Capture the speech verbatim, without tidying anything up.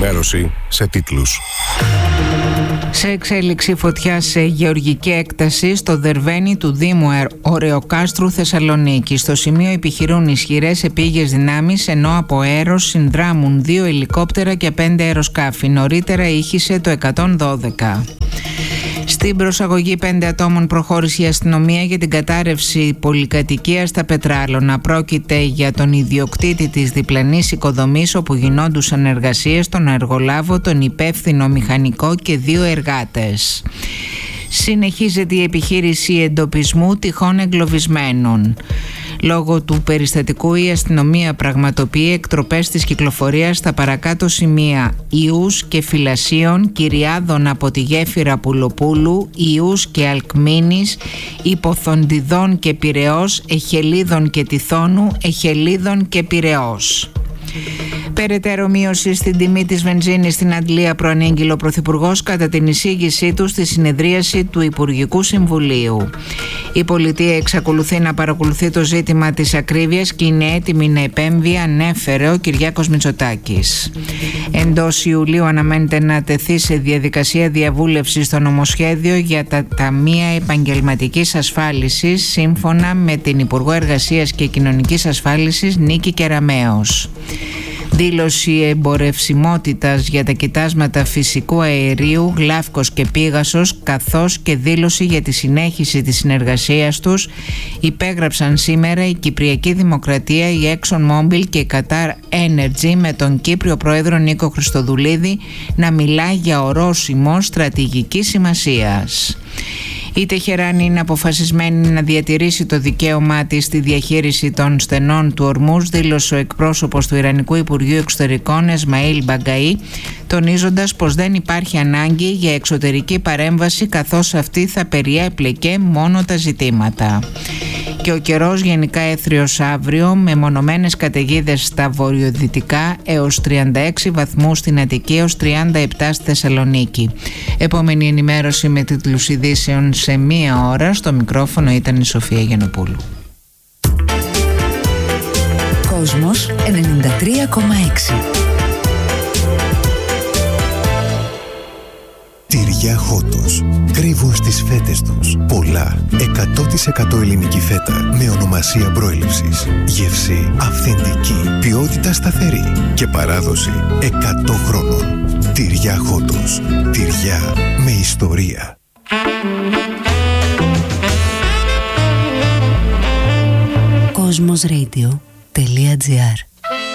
ενημέρωση σε τίτλους. Σε εξέλιξη φωτιά σε γεωργική έκταση στο Δερβένι του Δήμου Ωρεοκάστρου Θεσσαλονίκη. Στο σημείο επιχειρούν ισχυρές επίγειες δυνάμεις, ενώ από αέρος συνδράμουν δύο ελικόπτερα και πέντε αεροσκάφη. Νωρίτερα ήχησε το εκατόν δώδεκα. Στην προσαγωγή πέντε ατόμων προχώρησε η αστυνομία για την κατάρρευση πολυκατοικίας στα Πετράλωνα. Πρόκειται για τον ιδιοκτήτη της διπλανής οικοδομής όπου γινόντουσαν εργασίες, τον εργολάβο, τον υπεύθυνο μηχανικό και δύο εργάτες. Συνεχίζεται η επιχείρηση εντοπισμού τυχών εγκλωβισμένων. Λόγω του περιστατικού η αστυνομία πραγματοποιεί εκτροπές της κυκλοφορίας στα παρακάτω σημεία Ιούς και Φυλασίων, Κυριάδων από τη γέφυρα Πουλοπούλου, Ιούς και Αλκμίνης, Υποθοντιδών και Πειραιώς, Εχελίδων και Τιθώνου, Εχελίδων και Πειραιώς. Περαιτέρω μείωση στην τιμή της βενζίνης στην Αντλία προανήγγειλε ο Πρωθυπουργός κατά την εισήγησή του στη συνεδρίαση του Υπουργικού Συμβουλίου. Η πολιτεία εξακολουθεί να παρακολουθεί το ζήτημα της ακρίβειας και είναι έτοιμη να επέμβει, ανέφερε ο Κυριάκος Μητσοτάκης. Εντός Ιουλίου αναμένεται να τεθεί σε διαδικασία διαβούλευση στο νομοσχέδιο για τα ταμεία επαγγελματικής ασφάλισης, σύμφωνα με την Υπουργό Εργασίας και Κοινωνικής Ασφάλισης Νίκη Κεραμέως. Δήλωση εμπορευσιμότητας για τα κοιτάσματα φυσικού αερίου, Γλαύκος και Πήγασος, καθώς και δήλωση για τη συνέχιση της συνεργασίας τους υπέγραψαν σήμερα η Κυπριακή Δημοκρατία, η ExxonMobil και η Qatar Energy, με τον Κύπριο Πρόεδρο Νίκο Χριστοδουλίδη να μιλά για ορόσημο στρατηγικής σημασίας. Η Τεχεράνη είναι αποφασισμένη να διατηρήσει το δικαίωμά της στη διαχείριση των στενών του Ορμούζ, δήλωσε ο εκπρόσωπος του Ιρανικού Υπουργείου Εξωτερικών Εσμαήλ Μπαγκαή, τονίζοντας πως δεν υπάρχει ανάγκη για εξωτερική παρέμβαση, καθώς αυτή θα περιέπλεκε μόνο τα ζητήματα. Και ο καιρός γενικά έθριος αύριο, με μονομένες καταιγίδες στα βορειοδυτικά, έως τριάντα έξι βαθμούς στην Αττική, έως τριάντα επτά στη Θεσσαλονίκη. Επόμενη ενημέρωση με τίτλους ειδήσεων σε μία ώρα. Στο μικρόφωνο ήταν η Σοφία Γιαννοπούλου. Κόσμος ενενήντα τρία κόμμα έξι. Τυριά Χότος. Κρύβουν στις φέτες τους πολλά εκατό τοις εκατό ελληνική φέτα με ονομασία προέλευσης. Γεύση αυθεντική, ποιότητα σταθερή και παράδοση εκατό χρόνων. Τυριά Χότος. Τυριά με ιστορία. Κοσμos Radio τελεία τζι άρ